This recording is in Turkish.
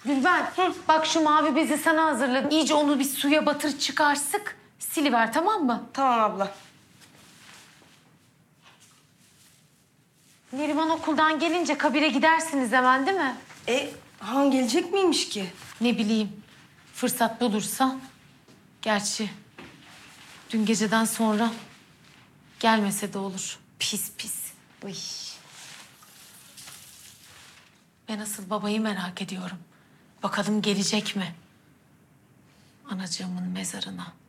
Gülben, bak şu mavi bezi sana hazırladım. İyice onu bir suya batır çıkar sık. Siliver, tamam mı? Tamam abla. Neriman okuldan gelince kabire gidersiniz hemen değil mi? Han gelecek miymiş ki? Ne bileyim, fırsat bulursa. Gerçi dün geceden sonra gelmese de olur. Pis pis. Uy. Ben asıl babayı merak ediyorum. Bakalım gelecek mi? Anacığımın mezarına.